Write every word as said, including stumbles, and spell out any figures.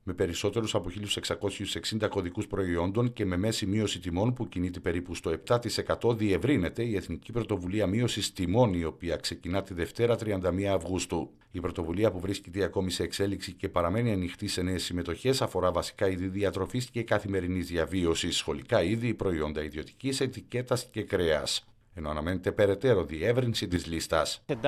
Με περισσότερους από χίλιους εξακόσιους εξήντα κωδικούς προϊόντων και με μέση μείωση τιμών που κινείται περίπου στο επτά τοις εκατό, διευρύνεται η Εθνική Πρωτοβουλία Μείωσης Τιμών, η οποία ξεκινά τη Δευτέρα τριάντα μία Αυγούστου. Η πρωτοβουλία, που βρίσκεται ακόμη σε εξέλιξη και παραμένει ανοιχτή σε νέες συμμετοχές, αφορά βασικά είδη διατροφής και καθημερινής διαβίωσης, σχολικά είδη, προϊόντα ιδιωτικής ετικέτας και κρέας. Ενώ αναμένεται περαιτέρω διεύρυνση της λίστας.